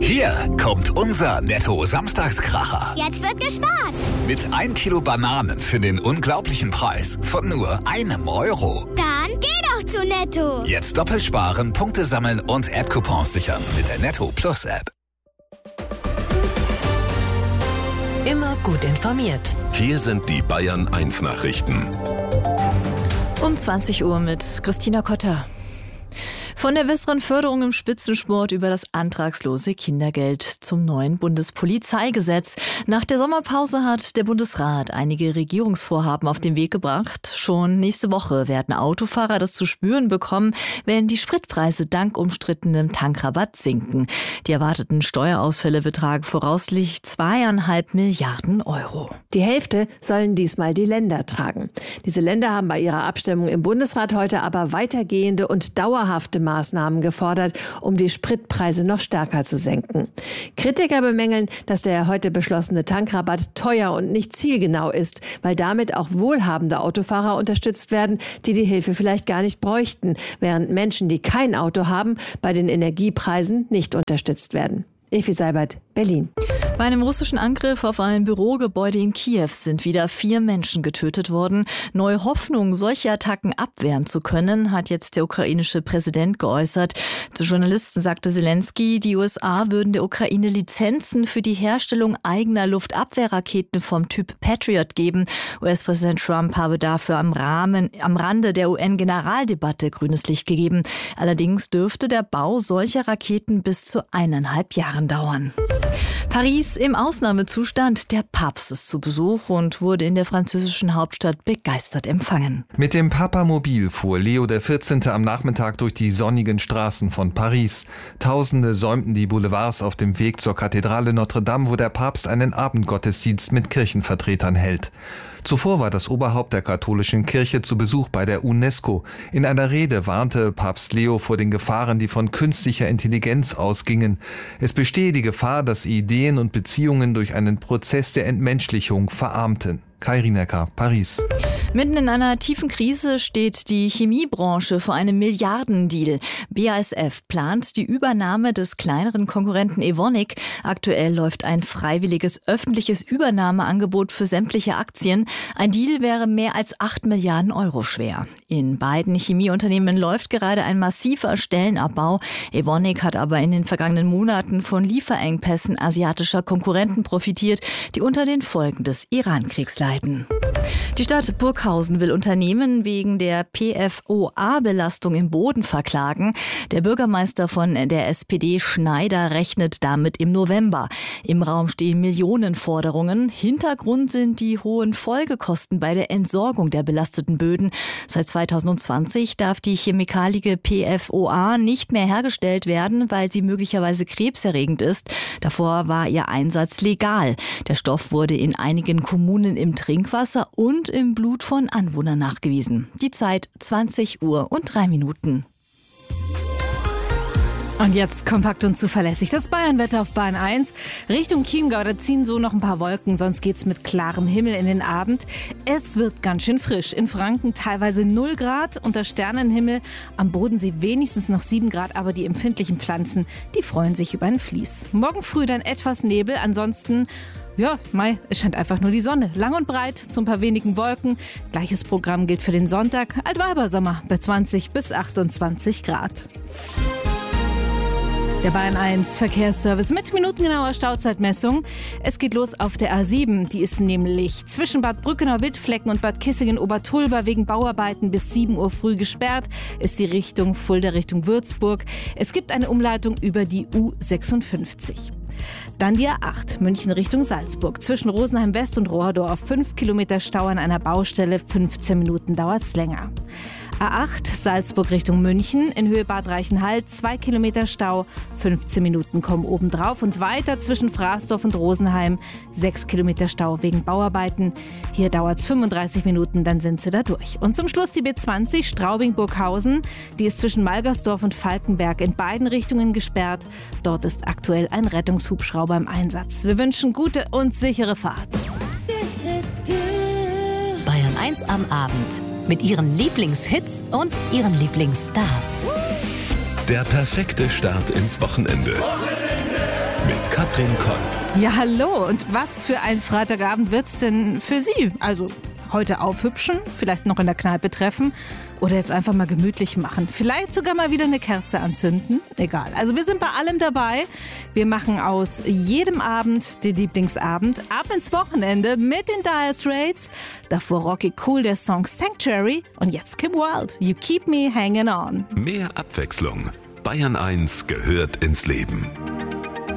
Hier kommt unser Netto-Samstagskracher. Jetzt wird gespart. Mit 1 Kilo Bananen für den unglaublichen Preis von nur €1. Dann geh doch zu Netto. Jetzt doppelt sparen, Punkte sammeln und App-Coupons sichern mit der Netto Plus App. Immer gut informiert. Hier sind die Bayern 1 Nachrichten. Um 20 Uhr mit Christina Kotter. Von der besseren Förderung im Spitzensport über das antragslose Kindergeld zum neuen Bundespolizeigesetz. Nach der Sommerpause hat der Bundesrat einige Regierungsvorhaben auf den Weg gebracht. Schon nächste Woche werden Autofahrer das zu spüren bekommen, wenn die Spritpreise dank umstrittenem Tankrabatt sinken. Die erwarteten Steuerausfälle betragen voraussichtlich 2,5 Milliarden Euro. Die Hälfte sollen diesmal die Länder tragen. Diese Länder haben bei ihrer Abstimmung im Bundesrat heute aber weitergehende und dauerhafte Maßnahmen gefordert, um die Spritpreise noch stärker zu senken. Kritiker bemängeln, dass der heute beschlossene Tankrabatt teuer und nicht zielgenau ist, weil damit auch wohlhabende Autofahrer unterstützt werden, die die Hilfe vielleicht gar nicht bräuchten, während Menschen, die kein Auto haben, bei den Energiepreisen nicht unterstützt werden. Evi Seibert, Berlin. Bei einem russischen Angriff auf ein Bürogebäude in Kiew sind wieder 4 Menschen getötet worden. Neue Hoffnung, solche Attacken abwehren zu können, hat jetzt der ukrainische Präsident geäußert. Zu Journalisten sagte Zelensky, die USA würden der Ukraine Lizenzen für die Herstellung eigener Luftabwehrraketen vom Typ Patriot geben. US-Präsident Trump habe dafür am Rande der UN-Generaldebatte grünes Licht gegeben. Allerdings dürfte der Bau solcher Raketen bis zu 1,5 Jahren dauern. Paris im Ausnahmezustand. Der Papst ist zu Besuch und wurde in der französischen Hauptstadt begeistert empfangen. Mit dem Papamobil fuhr Leo XIV. Am Nachmittag durch die sonnigen Straßen von Paris. Tausende säumten die Boulevards auf dem Weg zur Kathedrale Notre-Dame, wo der Papst einen Abendgottesdienst mit Kirchenvertretern hält. Zuvor war das Oberhaupt der katholischen Kirche zu Besuch bei der UNESCO. In einer Rede warnte Papst Leo vor den Gefahren, die von künstlicher Intelligenz ausgingen. Es bestehe die Gefahr, dass Ideen und Beziehungen durch einen Prozess der Entmenschlichung verarmten. Kai Rienecker, Paris. Mitten in einer tiefen Krise steht die Chemiebranche vor einem Milliardendeal. BASF plant die Übernahme des kleineren Konkurrenten Evonik. Aktuell läuft ein freiwilliges öffentliches Übernahmeangebot für sämtliche Aktien. Ein Deal wäre mehr als 8 Milliarden Euro schwer. In beiden Chemieunternehmen läuft gerade ein massiver Stellenabbau. Evonik hat aber in den vergangenen Monaten von Lieferengpässen asiatischer Konkurrenten profitiert, die unter den Folgen des Iran-Kriegs leiden. Die Stadt Burghausen will Unternehmen wegen der PFOA-Belastung im Boden verklagen. Der Bürgermeister von der SPD Schneider rechnet damit im November. Im Raum stehen Millionenforderungen. Hintergrund sind die hohen Folgekosten bei der Entsorgung der belasteten Böden. Seit 2020 darf die Chemikalie PFOA nicht mehr hergestellt werden, weil sie möglicherweise krebserregend ist. Davor war ihr Einsatz legal. Der Stoff wurde in einigen Kommunen im Trinkwasser und im Blut von Anwohnern nachgewiesen. Die Zeit 20 Uhr und 3 Minuten. Und jetzt kompakt und zuverlässig das Bayernwetter auf Bahn 1. Richtung Chiemgau, da ziehen so noch ein paar Wolken, sonst geht's mit klarem Himmel in den Abend. Es wird ganz schön frisch. In Franken teilweise 0 Grad, unter Sternenhimmel. Am Bodensee wenigstens noch 7 Grad, aber die empfindlichen Pflanzen, die freuen sich über ein Vlies. Morgen früh dann etwas Nebel, ansonsten ja, es scheint einfach nur die Sonne. Lang und breit, zu ein paar wenigen Wolken. Gleiches Programm gilt für den Sonntag. Altweibersommer bei 20 bis 28 Grad. Der Bayern 1 Verkehrsservice mit minutengenauer Stauzeitmessung. Es geht los auf der A7. Die ist nämlich zwischen Bad Brückenau-Wittflecken und Bad Kissingen-Obertulba wegen Bauarbeiten bis 7 Uhr früh gesperrt. Ist die Richtung Fulda Richtung Würzburg. Es gibt eine Umleitung über die U56. Dann die A8, München Richtung Salzburg. Zwischen Rosenheim West und Rohrdorf 5 Kilometer Stau an einer Baustelle, 15 Minuten dauert's länger. A8 Salzburg Richtung München, in Höhe Bad Reichenhall 2 Kilometer Stau, 15 Minuten kommen obendrauf und weiter zwischen Fraßdorf und Rosenheim 6 Kilometer Stau wegen Bauarbeiten. Hier dauert es 35 Minuten, dann sind sie da durch. Und zum Schluss die B20 Straubing-Burghausen, die ist zwischen Malgersdorf und Falkenberg in beiden Richtungen gesperrt. Dort ist aktuell ein Rettungshubschrauber im Einsatz. Wir wünschen gute und sichere Fahrt. Bayern 1 am Abend. Mit ihren Lieblingshits und ihren Lieblingsstars. Der perfekte Start ins Wochenende. mit Katrin Koll. Ja, hallo. Und was für ein Freitagabend wird's denn für Sie? Also heute aufhübschen, vielleicht noch in der Kneipe treffen oder jetzt einfach mal gemütlich machen. Vielleicht sogar mal wieder eine Kerze anzünden. Egal. Also wir sind bei allem dabei. Wir machen aus jedem Abend den Lieblingsabend. Ab ins Wochenende mit den Dire Straits. Davor Rocky Cool, der Song Sanctuary. Und jetzt Kim Wilde, You Keep Me Hanging On. Mehr Abwechslung. Bayern 1 gehört ins Leben.